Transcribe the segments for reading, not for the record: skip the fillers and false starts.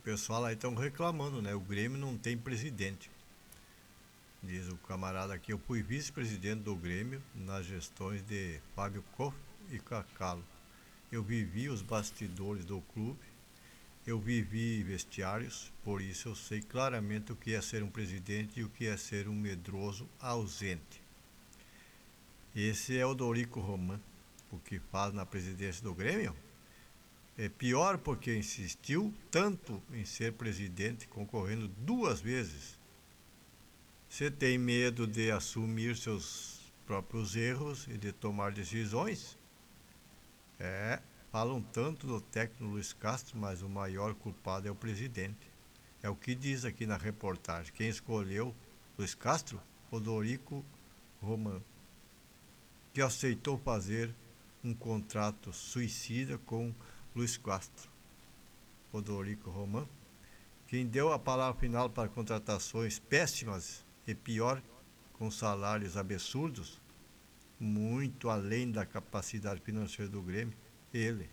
pessoal aí estão reclamando, né? O Grêmio não tem presidente. Diz o camarada aqui, eu fui vice-presidente do Grêmio nas gestões de Fábio Koff e Cacalo. Eu vivi os bastidores do clube, eu vivi vestiários, por isso eu sei claramente o que é ser um presidente e o que é ser um medroso ausente. Esse é o Dorico Roman, o que faz na presidência do Grêmio. É pior porque insistiu tanto em ser presidente, concorrendo 2 vezes. Você tem medo de assumir seus próprios erros e de tomar decisões? Falam tanto do técnico Luiz Castro, mas o maior culpado é o presidente. É o que diz aqui na reportagem. Quem escolheu Luiz Castro? Rodorico Roman, que aceitou fazer um contrato suicida com Luiz Castro. Rodorico Roman, quem deu a palavra final para contratações péssimas e pior, com salários absurdos, muito além da capacidade financeira do Grêmio, ele.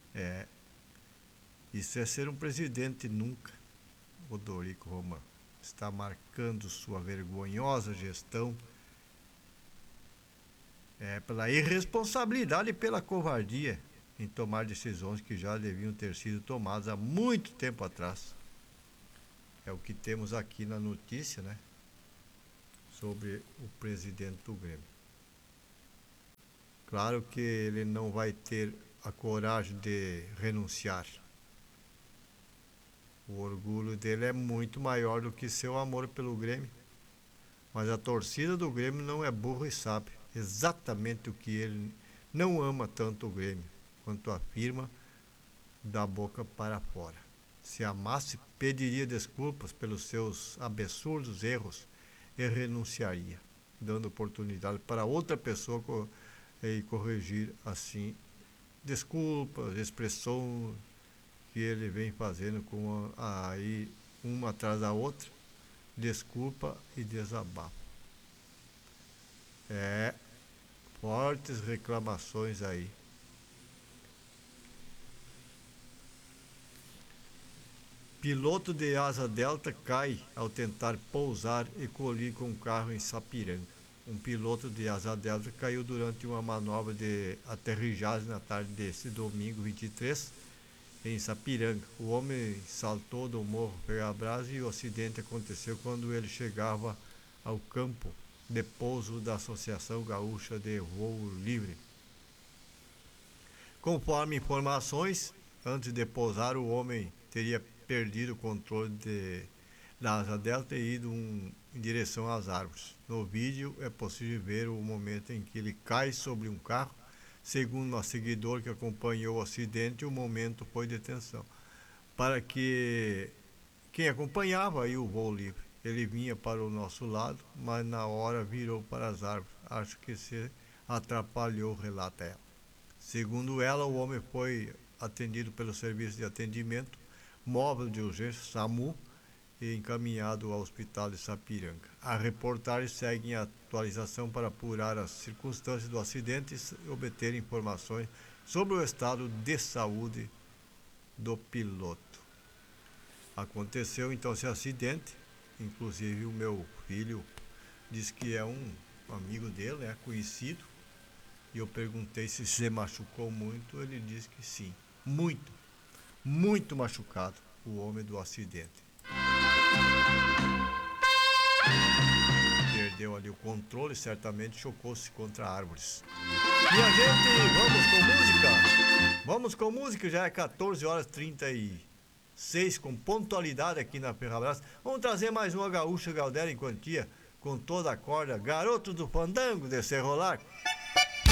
Isso é ser um presidente nunca. Rodorico Roman está marcando sua vergonhosa gestão pela irresponsabilidade e pela covardia em tomar decisões que já deviam ter sido tomadas há muito tempo atrás. É o que temos aqui na notícia, né? Sobre o presidente do Grêmio. Claro que ele não vai ter a coragem de renunciar. O orgulho dele é muito maior do que seu amor pelo Grêmio. Mas a torcida do Grêmio não é burro e sabe exatamente o que ele não ama tanto o Grêmio, quanto afirma da boca para fora. Se amasse, pediria desculpas pelos seus absurdos erros e renunciaria, dando oportunidade para outra pessoa corrigir assim desculpas, expressões que ele vem fazendo com aí uma atrás da outra, desculpa e desabafo. Fortes reclamações aí. Piloto de asa delta cai ao tentar pousar e colir com um carro em Sapiranga. Um piloto de asa delta caiu durante uma manobra de aterrissagem na tarde deste domingo 23 em Sapiranga. O homem saltou do morro Ferrabras e o acidente aconteceu quando ele chegava ao campo de pouso da Associação Gaúcha de Voo Livre. Conforme informações, antes de pousar, o homem teria perdido o controle da asa delta e ido em direção às árvores. No vídeo é possível ver o momento em que ele cai sobre um carro. Segundo um seguidor que acompanhou o acidente, o momento foi de tensão. Para que quem acompanhava aí o voo livre, ele vinha para o nosso lado, mas na hora virou para as árvores. Acho que se atrapalhou, relata ela. Segundo ela, o homem foi atendido pelo serviço de atendimento móvel de urgência, SAMU, e encaminhado ao hospital de Sapiranga. A reportagem segue em atualização para apurar as circunstâncias do acidente e obter informações sobre o estado de saúde do piloto. Aconteceu então esse acidente, inclusive o meu filho diz que é um amigo dele, é conhecido, e eu perguntei se se machucou muito, ele disse que sim, muito machucado o homem do acidente. Perdeu ali o controle, certamente chocou-se contra árvores. E a gente, vamos com música, já é 14h36, com pontualidade aqui na Ferrabras. Vamos trazer mais uma gaúcha Galdéria em quantia, com toda a corda, garoto do fandango de Cerro Largo.